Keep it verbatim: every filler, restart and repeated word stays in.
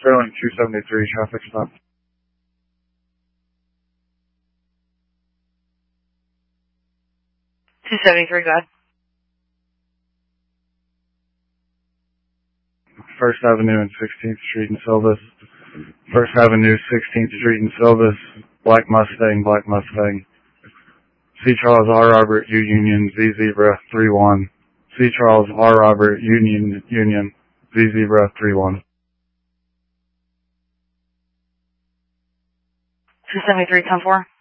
Sterling two seventy-three, traffic stop. two seventy-three, go ahead. First Avenue and sixteenth Street in Silvis. First Avenue, sixteenth Street in Silvis. Black Mustang, Black Mustang. C. Charles R. Robert, U Union, Z Zebra, three one. C. Charles R. Robert, Union, Union, Z Zebra, three one. two seventy-three, ten four.